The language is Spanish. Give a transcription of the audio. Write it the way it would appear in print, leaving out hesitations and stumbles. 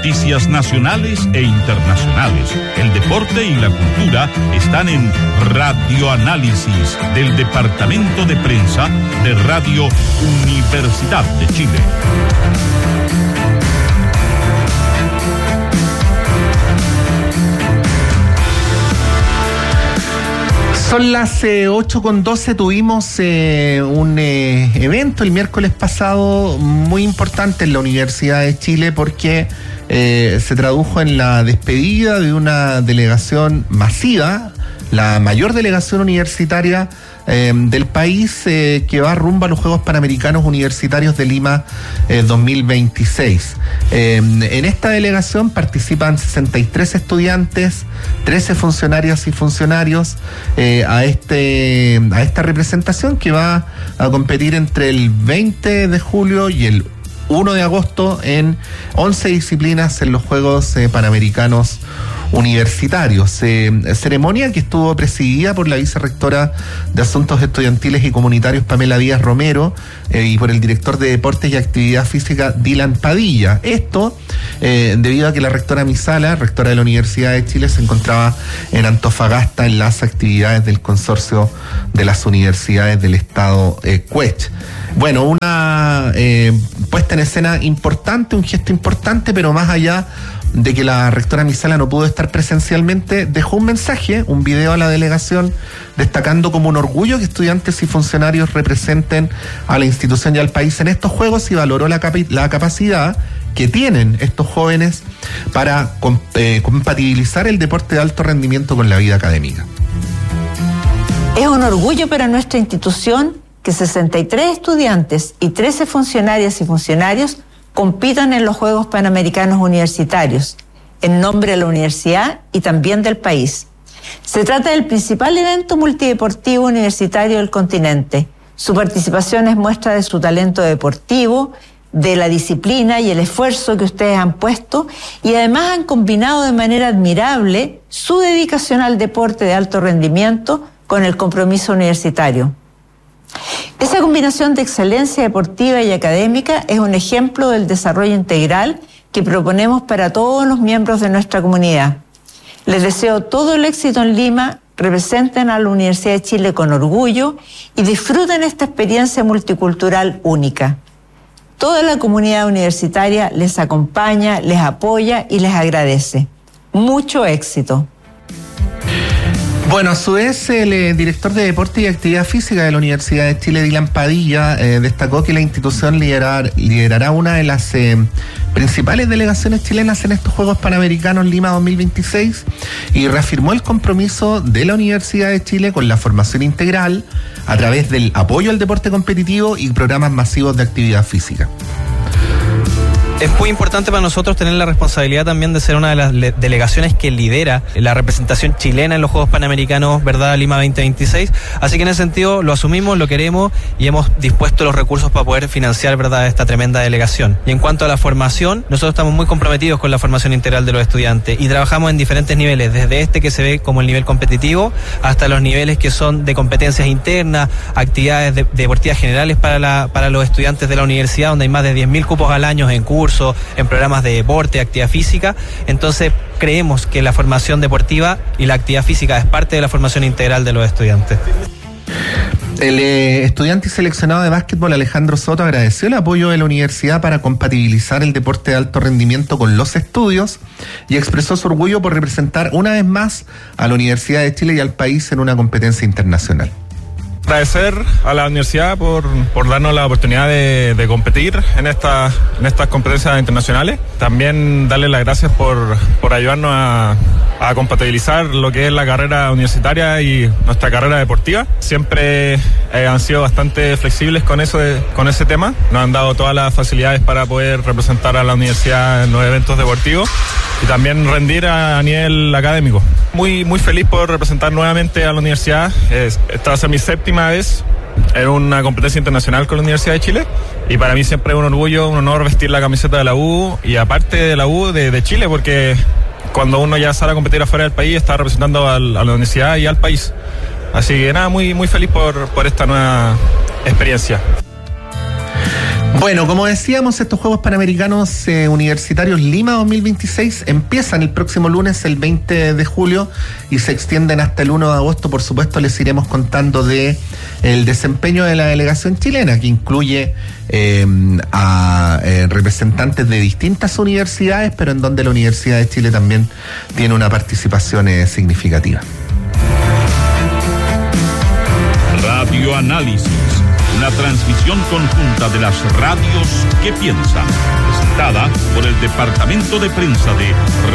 Noticias nacionales e internacionales, el deporte y la cultura están en Radioanálisis del Departamento de Prensa de Radio Universidad de Chile. Son las 8:12, tuvimos un evento el miércoles pasado muy importante en la Universidad de Chile porque se tradujo en la despedida de una delegación masiva, la mayor delegación universitaria del país que va rumbo a los Juegos Panamericanos Universitarios de Lima 2026. En esta delegación participan 63 estudiantes, 13 funcionarias y funcionarios a esta representación que va a competir entre el 20 de julio y el 1 de agosto en 11 disciplinas en los Juegos Panamericanos Universitarios. Ceremonia que estuvo presidida por la vicerrectora de Asuntos Estudiantiles y Comunitarios, Pamela Díaz Romero, y por el director de Deportes y Actividad Física, Dylan Padilla. Esto debido a que la rectora Misala, rectora de la Universidad de Chile, se encontraba en Antofagasta en las actividades del consorcio de las universidades del estado CUECH. Bueno, una puesta en escena importante, un gesto importante, pero más allá de que la rectora Misala no pudo estar presencialmente, dejó un mensaje, un video a la delegación, destacando como un orgullo que estudiantes y funcionarios representen a la institución y al país en estos Juegos, y valoró la capacidad que tienen estos jóvenes para compatibilizar el deporte de alto rendimiento con la vida académica. Es un orgullo para nuestra institución que 63 estudiantes y 13 funcionarias y funcionarios compitan en los Juegos Panamericanos Universitarios, en nombre de la universidad y también del país. Se trata del principal evento multideportivo universitario del continente. Su participación es muestra de su talento deportivo, de la disciplina y el esfuerzo que ustedes han puesto, y además han combinado de manera admirable su dedicación al deporte de alto rendimiento con el compromiso universitario. Esa combinación de excelencia deportiva y académica es un ejemplo del desarrollo integral que proponemos para todos los miembros de nuestra comunidad. Les deseo todo el éxito en Lima, representen a la Universidad de Chile con orgullo y disfruten esta experiencia multicultural única. Toda la comunidad universitaria les acompaña, les apoya y les agradece. Mucho éxito. Bueno, a su vez, el director de Deporte y Actividad Física de la Universidad de Chile, Dylan Padilla, destacó que la institución liderará una de las principales delegaciones chilenas en estos Juegos Panamericanos Lima 2026 y reafirmó el compromiso de la Universidad de Chile con la formación integral a través del apoyo al deporte competitivo y programas masivos de actividad física. Es muy importante para nosotros tener la responsabilidad también de ser una de las delegaciones que lidera la representación chilena en los Juegos Panamericanos, ¿verdad?, Lima 2026. Así que en ese sentido lo asumimos, lo queremos y hemos dispuesto los recursos para poder financiar, ¿verdad?, esta tremenda delegación. Y en cuanto a la formación, nosotros estamos muy comprometidos con la formación integral de los estudiantes y trabajamos en diferentes niveles, desde este que se ve como el nivel competitivo hasta los niveles que son de competencias internas, actividades deportivas generales para los estudiantes de la universidad, donde hay más de 10.000 cupos al año en cursos, en programas de deporte, actividad física. Entonces creemos que la formación deportiva y la actividad física es parte de la formación integral de los estudiantes. El estudiante y seleccionado de básquetbol Alejandro Soto agradeció el apoyo de la universidad para compatibilizar el deporte de alto rendimiento con los estudios y expresó su orgullo por representar una vez más a la Universidad de Chile y al país en una competencia internacional. Agradecer a la universidad por darnos la oportunidad de competir en estas competencias internacionales. También darle las gracias por ayudarnos a compatibilizar lo que es la carrera universitaria y nuestra carrera deportiva. Siempre han sido bastante flexibles con ese tema. Nos han dado todas las facilidades para poder representar a la universidad en los eventos deportivos y también rendir a nivel académico. Muy feliz por representar nuevamente a la universidad. Esta va a ser mi 7ª vez en una competencia internacional con la Universidad de Chile y para mí siempre es un orgullo, un honor vestir la camiseta de la U y aparte de la U de Chile, porque cuando uno ya sale a competir afuera del país está representando a la universidad y al país. Así que nada, muy feliz por esta nueva experiencia. Bueno, como decíamos, estos Juegos Panamericanos Universitarios Lima 2026 empiezan el próximo lunes, el 20 de julio, y se extienden hasta el 1 de agosto. Por supuesto, les iremos contando de el desempeño de la delegación chilena, que incluye a representantes de distintas universidades, pero en donde la Universidad de Chile también tiene una participación significativa. Radioanálisis, una transmisión conjunta de las radios que piensan, presentada por el Departamento de Prensa de